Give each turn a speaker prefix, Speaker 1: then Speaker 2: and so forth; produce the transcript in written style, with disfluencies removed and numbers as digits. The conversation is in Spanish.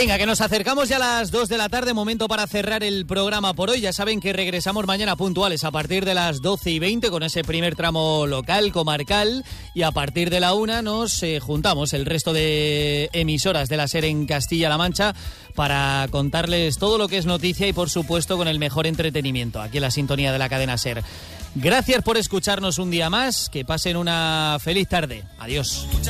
Speaker 1: Venga, que nos acercamos ya a las 2 de la tarde, momento para cerrar el programa por hoy. Ya saben que regresamos mañana puntuales a partir de las 12:20 con ese primer tramo local, comarcal, y a partir de la 1 nos juntamos el resto de emisoras de la SER en Castilla-La Mancha para contarles todo lo que es noticia y, por supuesto, con el mejor entretenimiento aquí en la sintonía de la cadena SER. Gracias por escucharnos un día más, que pasen una feliz tarde. Adiós.